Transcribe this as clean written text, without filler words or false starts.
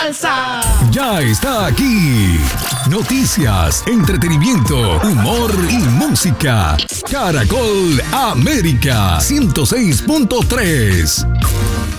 Ya está aquí. Noticias, entretenimiento, humor y música. Caracol América 106.3.